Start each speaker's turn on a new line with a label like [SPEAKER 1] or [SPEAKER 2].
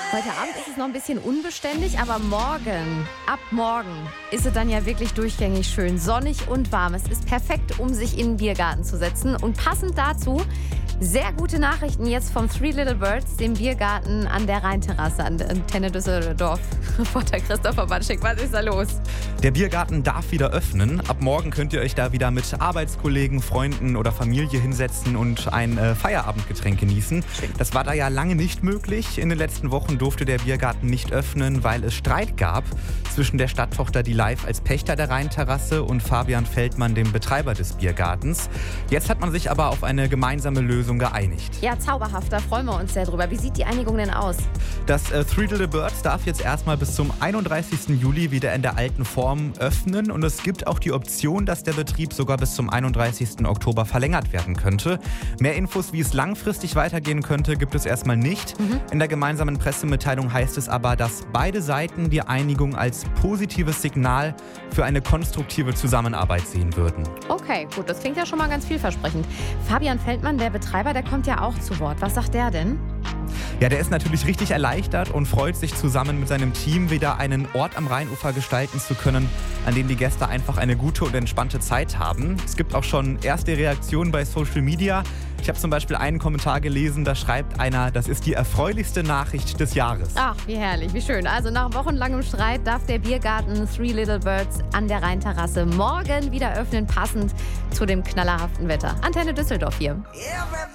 [SPEAKER 1] Heute Abend ist es noch ein bisschen unbeständig, aber ab morgen ist es dann ja wirklich durchgängig schön sonnig und warm. Es ist perfekt, um sich in den Biergarten zu setzen. Und passend dazu sehr gute Nachrichten jetzt vom Three Little Birds, dem Biergarten an der Rheinterrasse an Antenne Düsseldorf. Reporter Christopher Batschik, was ist da los?
[SPEAKER 2] Der Biergarten darf wieder öffnen. Ab morgen könnt ihr euch da wieder mit Arbeitskollegen, Freunden oder Familie hinsetzen und ein Feierabendgetränk genießen. Das war da ja lange nicht möglich. In den letzten Wochen durfte der Biergarten nicht öffnen, weil es Streit gab zwischen der Stadttochter Die Live als Pächter der Rheinterrasse und Fabian Feldmann, dem Betreiber des Biergartens. Jetzt hat man sich aber auf eine gemeinsame Lösung geeinigt.
[SPEAKER 1] Ja, zauberhaft, da freuen wir uns sehr drüber. Wie sieht die Einigung denn aus?
[SPEAKER 2] Das Three Little Birds darf jetzt erstmal bis zum 31. Juli wieder in der alten Form öffnen und es gibt auch die Option, dass der Betrieb sogar bis zum 31. Oktober verlängert werden könnte. Mehr Infos, wie es langfristig weitergehen könnte, gibt es erstmal nicht. In der gemeinsamen Pressemitteilung heißt es aber, dass beide Seiten die Einigung als positives Signal für eine konstruktive Zusammenarbeit sehen würden.
[SPEAKER 1] Okay, gut, das klingt ja schon mal ganz vielversprechend. Fabian Feldmann, der Betreiber, der kommt ja auch zu Wort. Was sagt der denn?
[SPEAKER 2] Ja, der ist natürlich richtig erleichtert und freut sich, zusammen mit seinem Team wieder einen Ort am Rheinufer gestalten zu können, an dem die Gäste einfach eine gute und entspannte Zeit haben. Es gibt auch schon erste Reaktionen bei Social Media. Ich habe zum Beispiel einen Kommentar gelesen, da schreibt einer, das ist die erfreulichste Nachricht des Jahres.
[SPEAKER 1] Ach, wie herrlich, wie schön. Also nach wochenlangem Streit darf der Biergarten Three Little Birds an der Rheinterrasse morgen wieder öffnen, passend zu dem knallerhaften Wetter. Antenne Düsseldorf hier.